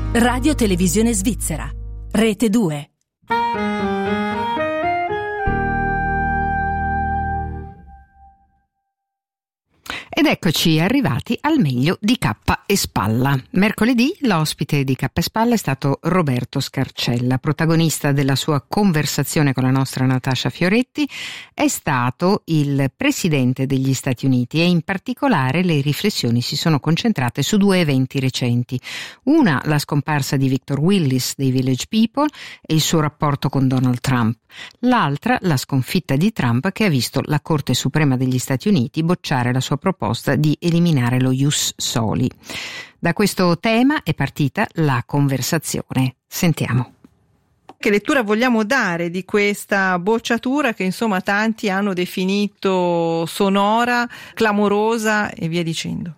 Radio Televisione Svizzera, Rete 2. Ed eccoci arrivati al meglio di Cappa e Spalla. Mercoledì l'ospite di Cappa e Spalla è stato Roberto Scarcella. Protagonista della sua conversazione con la nostra Natascia Fioretti è stato il presidente degli Stati Uniti, e in particolare le riflessioni si sono concentrate su due eventi recenti. Una, la scomparsa di Victor Willis dei Village People e il suo rapporto con Donald Trump. L'altra, la sconfitta di Trump, che ha visto la Corte Suprema degli Stati Uniti bocciare la sua proposta di eliminare lo ius soli. Da questo tema è partita la conversazione. Sentiamo. Che lettura vogliamo dare di questa bocciatura che insomma tanti hanno definito sonora, clamorosa e via dicendo?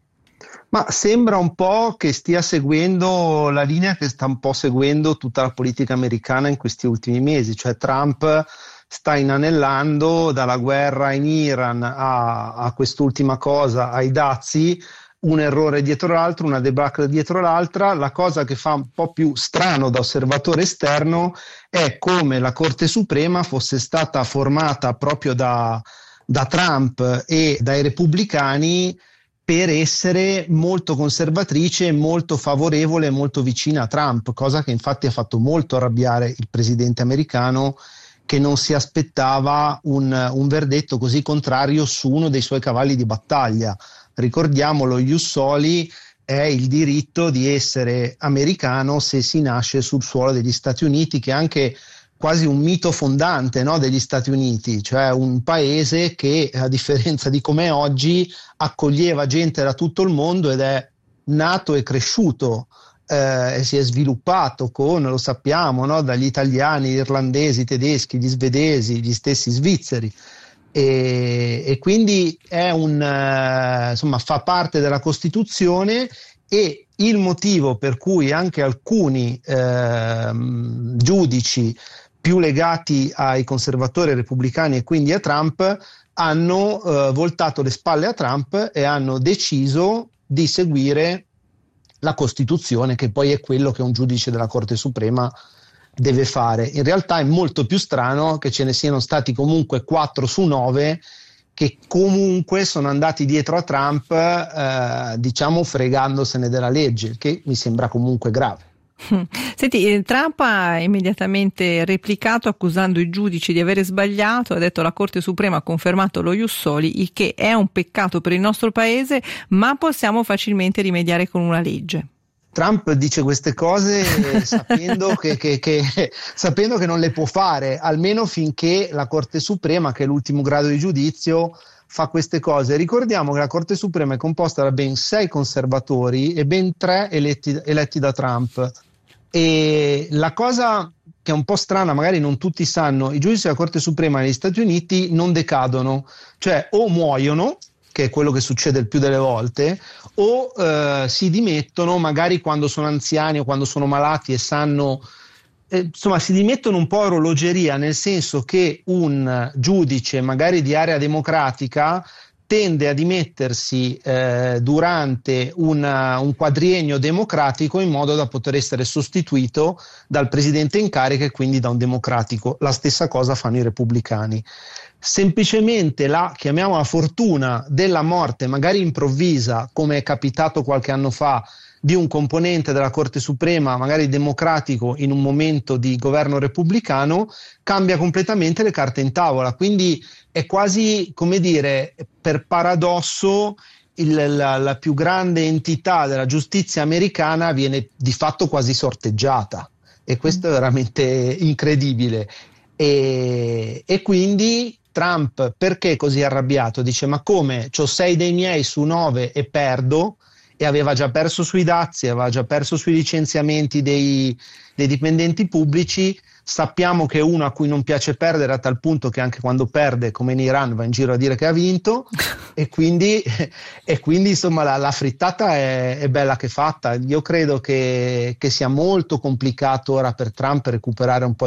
Ma sembra un po' che stia seguendo la linea che sta un po' seguendo tutta la politica americana in questi ultimi mesi, cioè Trump sta inanellando dalla guerra in Iran a quest'ultima cosa, ai dazi, un errore dietro l'altro, una debacle dietro l'altra. La cosa che fa un po' più strano da osservatore esterno è come la Corte Suprema fosse stata formata proprio da Trump e dai repubblicani per essere molto conservatrice, molto favorevole e molto vicina a Trump, cosa che infatti ha fatto molto arrabbiare il presidente americano, che non si aspettava un verdetto così contrario su uno dei suoi cavalli di battaglia. Ricordiamolo, ius soli è il diritto di essere americano se si nasce sul suolo degli Stati Uniti, che è anche quasi un mito fondante, no, degli Stati Uniti, cioè un paese che, a differenza di com'è oggi, accoglieva gente da tutto il mondo ed è nato e cresciuto e si è sviluppato lo sappiamo, no, dagli italiani, gli irlandesi, i tedeschi, gli svedesi, gli stessi svizzeri, e quindi è insomma fa parte della Costituzione. E il motivo per cui anche alcuni giudici più legati ai conservatori repubblicani e quindi a Trump hanno voltato le spalle a Trump e hanno deciso di seguire la Costituzione, che poi è quello che un giudice della Corte Suprema deve fare. In realtà è molto più strano che ce ne siano stati comunque 4 su 9 che comunque sono andati dietro a Trump, diciamo fregandosene della legge, che mi sembra comunque grave. Senti, Trump ha immediatamente replicato accusando i giudici di avere sbagliato. Ha detto: la Corte Suprema ha confermato lo ius soli, il che è un peccato per il nostro paese, ma possiamo facilmente rimediare con una legge. Trump dice queste cose sapendo sapendo che non le può fare, almeno finché la Corte Suprema, che è l'ultimo grado di giudizio, fa queste cose. Ricordiamo che la Corte Suprema è composta da ben 6 conservatori e ben 3 eletti da Trump. E la cosa che è un po' strana, magari non tutti sanno, i giudici della Corte Suprema negli Stati Uniti non decadono, cioè o muoiono, che è quello che succede il più delle volte, o si dimettono magari quando sono anziani o quando sono malati e sanno, insomma si dimettono un po' a orologeria, nel senso che un giudice magari di area democratica tende a dimettersi durante un quadriennio democratico in modo da poter essere sostituito dal presidente in carica e quindi da un democratico. La stessa cosa fanno i repubblicani. Semplicemente chiamiamola fortuna della morte, magari improvvisa, come è capitato qualche anno fa, di un componente della Corte Suprema, magari democratico, in un momento di governo repubblicano, cambia completamente le carte in tavola. Quindi è quasi, come dire, per paradosso, la più grande entità della giustizia americana viene di fatto quasi sorteggiata, e questo è veramente incredibile. E quindi Trump, perché è così arrabbiato? Dice: ma come, c'ho 6 dei miei su 9 e perdo? E aveva già perso sui dazi, aveva già perso sui licenziamenti dei dipendenti pubblici. Sappiamo che è uno a cui non piace perdere, a tal punto che anche quando perde, come in Iran, va in giro a dire che ha vinto. e quindi insomma la frittata è bella che fatta. Io credo che sia molto complicato ora per Trump recuperare un po'